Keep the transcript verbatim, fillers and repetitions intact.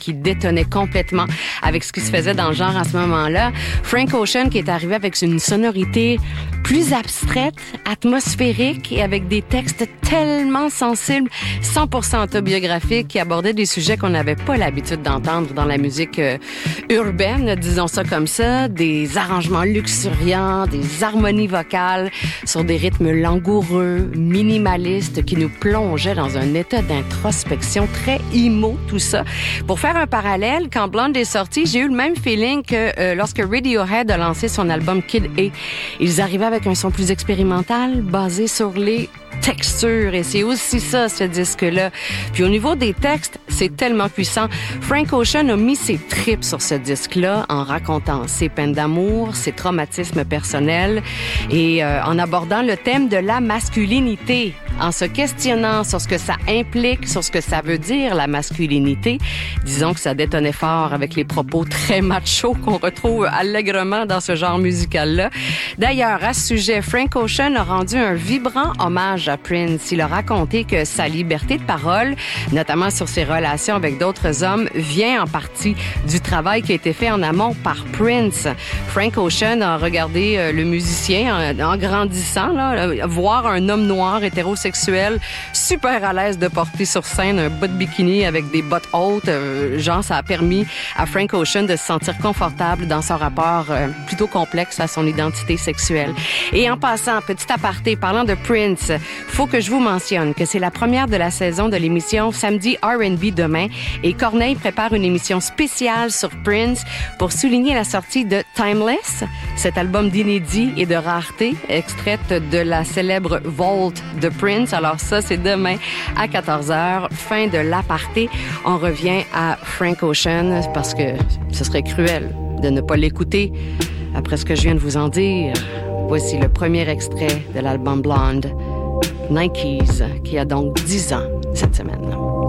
qui détonnait complètement avec ce qui se faisait dans le genre à ce moment-là. Frank Ocean qui est arrivé avec une sonorité plus abstraite, atmosphérique et avec des textes tellement sensibles, cent pour cent autobiographiques, qui abordaient des sujets qu'on n'avait pas l'habitude d'entendre dans la musique euh, urbaine, disons ça comme ça, des arrangements luxuriants, des harmonies vocales sur des rythmes langoureux, minimalistes, qui nous plongeaient dans un état d'introspection très emo, tout ça. Pour faire un parallèle, quand Blonde est sorti, j'ai eu le même feeling que euh, lorsque Radiohead a lancé son album Kid A. Ils arrivaient avec un son plus expérimental, basé sur les texture, et c'est aussi ça, ce disque-là. Puis au niveau des textes, c'est tellement puissant. Frank Ocean a mis ses tripes sur ce disque-là en racontant ses peines d'amour, ses traumatismes personnels et euh, en abordant le thème de la masculinité, en se questionnant sur ce que ça implique, sur ce que ça veut dire, la masculinité. Disons que ça détonnait fort avec les propos très machos qu'on retrouve allègrement dans ce genre musical-là. D'ailleurs, à ce sujet, Frank Ocean a rendu un vibrant hommage à Prince. Il a raconté que sa liberté de parole, notamment sur ses relations avec d'autres hommes, vient en partie du travail qui a été fait en amont par Prince. Frank Ocean a regardé le musicien en, en grandissant, là, voir un homme noir hétérosexuel super à l'aise de porter sur scène un bas de bikini avec des bottes hautes. Euh, genre, ça a permis à Frank Ocean de se sentir confortable dans son rapport euh, plutôt complexe à son identité sexuelle. Et en passant, petit aparté, parlant de Prince, faut que je vous mentionne que c'est la première de la saison de l'émission Samedi R and B demain et Corneille prépare une émission spéciale sur Prince pour souligner la sortie de Timeless, cet album d'inédit et de rareté, extraite de la célèbre Vault de Prince. Alors ça, c'est demain à quatorze heures, fin de l'aparté. On revient à Frank Ocean parce que ce serait cruel de ne pas l'écouter après ce que je viens de vous en dire. Voici le premier extrait de l'album Blonde, Nikes, qui a donc dix ans cette semaine.